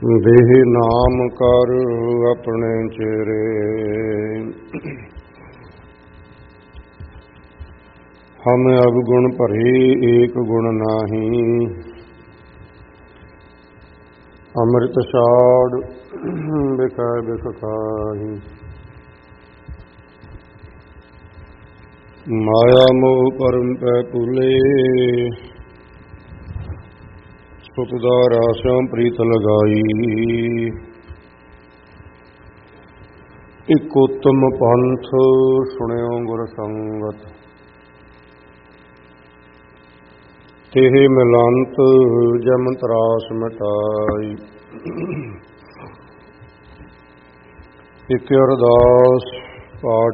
ਦੇਹ ਨਾਮ ਕਰ ਆਪਣੇ ਚੇਰੇ, ਹਮ ਅਵਗੁਣ ਭਰੇ ਏਕ ਗੁਣ ਨਾਹੀ। ਅੰਮ੍ਰਿਤ ਛਾੜ ਬਿਖੈ ਬਿਖ ਖਾਹੀ। ਮਾਇਆ ਮੋਹ ਪਰਮ ਪੈ ਭੁਲੇ, ਸੁਤ ਦਾ ਰਾਸਿਆਂ ਪ੍ਰੀਤ ਲਗਾਈ। ਇਕ ਉਤਮ ਪੰਥ ਸੁਣਿਓ ਗੁਰ ਸੰਗਤ, ਤੇਹ ਮਿਲੰਤ ਜਮ ਤਰਾਸ ਮਿਟਾਈ। ਇਕ ਅਰਦਾਸ ਪਾਠ